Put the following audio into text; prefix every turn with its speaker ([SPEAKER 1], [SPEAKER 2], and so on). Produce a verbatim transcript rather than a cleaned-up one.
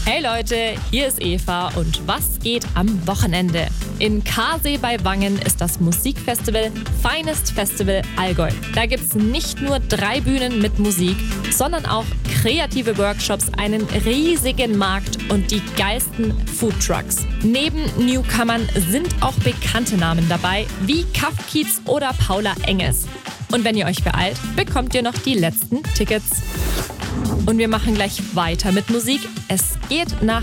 [SPEAKER 1] Hey Leute, hier ist Eva und was geht am Wochenende? In Karsee bei Wangen ist das Musikfestival Finest Festival Allgäu. Da gibt's nicht nur drei Bühnen mit Musik, sondern auch kreative Workshops, einen riesigen Markt und die geilsten Foodtrucks. Neben Newcomern sind auch bekannte Namen dabei, wie Kaff Kietz oder Paula Engels. Und wenn ihr euch beeilt, bekommt ihr noch die letzten Tickets. Und wir machen gleich weiter mit Musik. Es geht nach